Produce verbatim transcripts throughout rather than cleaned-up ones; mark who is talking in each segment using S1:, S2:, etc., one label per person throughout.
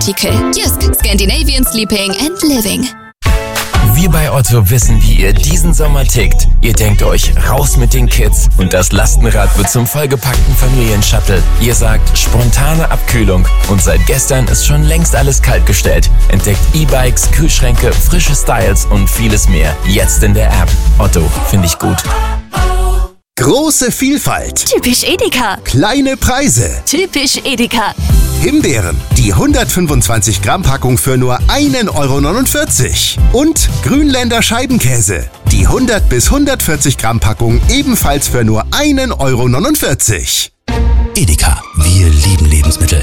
S1: Artikel. Jysk, Scandinavian Sleeping and Living.
S2: Wir bei Otto wissen, wie ihr diesen Sommer tickt. Ihr denkt euch, raus mit den Kids und das Lastenrad wird zum vollgepackten Familienshuttle. Ihr sagt, spontane Abkühlung und seit gestern ist schon längst alles kaltgestellt. Entdeckt E-Bikes, Kühlschränke, frische Styles und vieles mehr. Jetzt in der App. Otto, finde ich gut.
S3: Große Vielfalt.
S1: Typisch Edeka.
S3: Kleine Preise.
S1: Typisch Edeka.
S3: Himbeeren, die hundertfünfundzwanzig Gramm Packung für nur ein Euro neunundvierzig. Und Grünländer Scheibenkäse, die hundert bis hundertvierzig Gramm Packung ebenfalls für nur ein Euro neunundvierzig.
S4: Edeka, wir lieben Lebensmittel.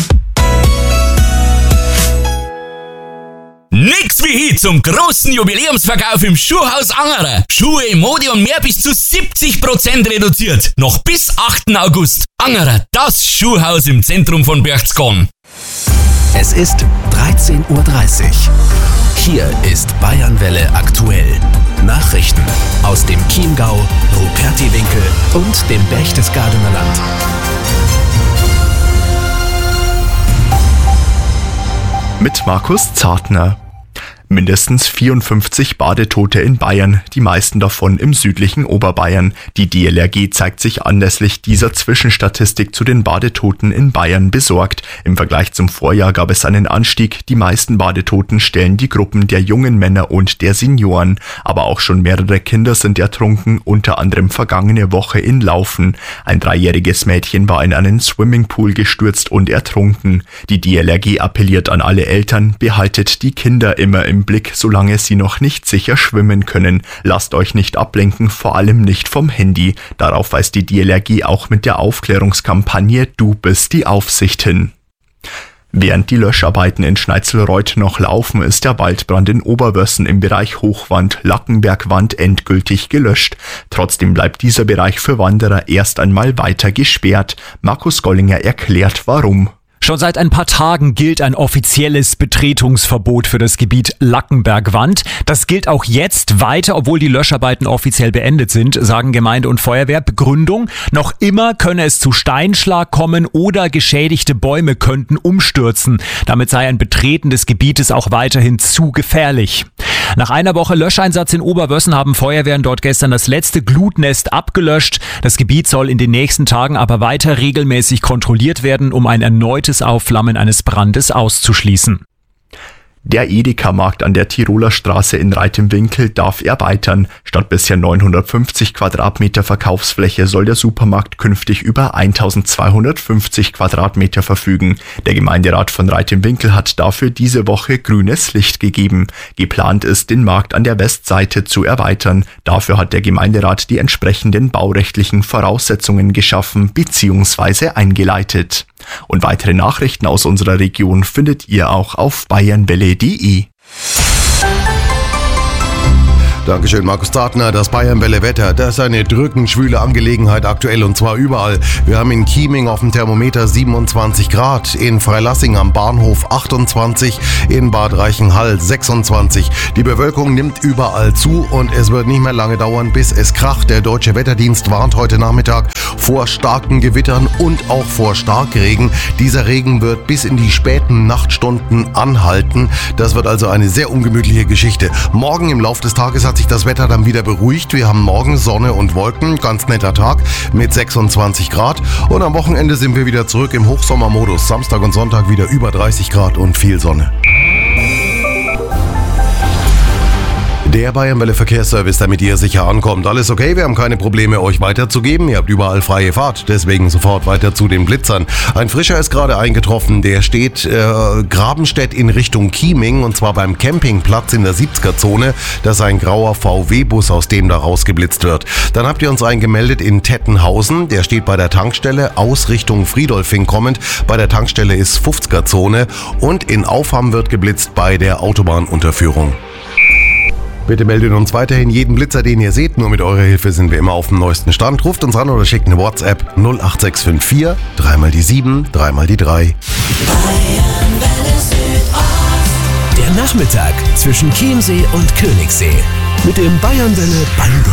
S5: Nix wie hier zum großen Jubiläumsverkauf im Schuhhaus Angerer. Schuhe, Mode und mehr bis zu siebzig Prozent reduziert. Noch bis achten August. Angerer, das Schuhhaus im Zentrum von Berchtesgaden.
S4: Es ist dreizehn Uhr dreißig. Hier ist Bayernwelle aktuell. Nachrichten aus dem Chiemgau, Rupertiwinkel und dem Berchtesgadener Land.
S6: Mit Markus Zartner. Mindestens vierundfünfzig Badetote in Bayern, die meisten davon im südlichen Oberbayern. Die D L R G zeigt sich anlässlich dieser Zwischenstatistik zu den Badetoten in Bayern besorgt. Im Vergleich zum Vorjahr gab es einen Anstieg. Die meisten Badetoten stellen die Gruppen der jungen Männer und der Senioren. Aber auch schon mehrere Kinder sind ertrunken, unter anderem vergangene Woche in Laufen. Ein dreijähriges Mädchen war in einen Swimmingpool gestürzt und ertrunken. Die D L R G appelliert an alle Eltern, behaltet die Kinder immer im Blick, solange sie noch nicht sicher schwimmen können. Lasst euch nicht ablenken, vor allem nicht vom Handy. Darauf weist die D L R G auch mit der Aufklärungskampagne Du bist die Aufsicht hin. Während die Löscharbeiten in Schneizelreuth noch laufen, ist der Waldbrand in Oberwössen im Bereich Hochwand-Lackenbergwand endgültig gelöscht. Trotzdem bleibt dieser Bereich für Wanderer erst einmal weiter gesperrt. Markus Gollinger erklärt, warum.
S7: Schon seit ein paar Tagen gilt ein offizielles Betretungsverbot für das Gebiet Lackenbergwand. Das gilt auch jetzt weiter, obwohl die Löscharbeiten offiziell beendet sind, sagen Gemeinde und Feuerwehr. Begründung: Noch immer könne es zu Steinschlag kommen oder geschädigte Bäume könnten umstürzen. Damit sei ein Betreten des Gebietes auch weiterhin zu gefährlich. Nach einer Woche Löscheinsatz in Oberwössen haben Feuerwehren dort gestern das letzte Glutnest abgelöscht. Das Gebiet soll in den nächsten Tagen aber weiter regelmäßig kontrolliert werden, um ein erneutes Aufflammen eines Brandes auszuschließen.
S6: Der Edeka-Markt an der Tiroler Straße in Reitemwinkel darf erweitern. Statt bisher neunhundertfünfzig Quadratmeter Verkaufsfläche soll der Supermarkt künftig über eintausendzweihundertfünfzig Quadratmeter verfügen. Der Gemeinderat von Reitemwinkel hat dafür diese Woche grünes Licht gegeben. Geplant ist, den Markt an der Westseite zu erweitern. Dafür hat der Gemeinderat die entsprechenden baurechtlichen Voraussetzungen geschaffen bzw. eingeleitet. Und weitere Nachrichten aus unserer Region findet ihr auch auf bayernwelle punkt de.
S8: Dankeschön, Markus Zartner. Das Bayernwelle-Wetter, das ist eine drückend schwüle Angelegenheit aktuell und zwar überall. Wir haben in Chieming auf dem Thermometer siebenundzwanzig Grad, in Freilassing am Bahnhof achtundzwanzig, in Bad Reichenhall sechsundzwanzig. Die Bewölkung nimmt überall zu und es wird nicht mehr lange dauern, bis es kracht. Der Deutsche Wetterdienst warnt heute Nachmittag vor starken Gewittern und auch vor Starkregen. Dieser Regen wird bis in die späten Nachtstunden anhalten. Das wird also eine sehr ungemütliche Geschichte. Morgen im Laufe des Tages hat sich das Wetter dann wieder beruhigt. Wir haben morgen Sonne und Wolken, ganz netter Tag mit sechsundzwanzig Grad. Und am Wochenende sind wir wieder zurück im Hochsommermodus. Samstag und Sonntag wieder über dreißig Grad und viel Sonne. Der Bayernwelle Verkehrsservice, damit ihr sicher ankommt. Alles okay, wir haben keine Probleme, euch weiterzugeben. Ihr habt überall freie Fahrt, deswegen sofort weiter zu den Blitzern. Ein Frischer ist gerade eingetroffen, der steht äh, Grabenstedt in Richtung Chieming und zwar beim Campingplatz in der siebziger-Zone. Das ist ein grauer V W-Bus, aus dem da rausgeblitzt wird. Dann habt ihr uns einen gemeldet in Tettenhausen, der steht bei der Tankstelle aus Richtung Friedolfing kommend. Bei der Tankstelle ist fünfziger-Zone und in Aufham wird geblitzt bei der Autobahnunterführung. Bitte meldet uns weiterhin jeden Blitzer, den ihr seht. Nur mit eurer Hilfe sind wir immer auf dem neuesten Stand. Ruft uns an oder schickt eine WhatsApp null acht sechs fünf vier, dreimal die sieben, dreimal die drei.
S4: Der Nachmittag zwischen Chiemsee und Königssee mit dem Bayernwelle Bango.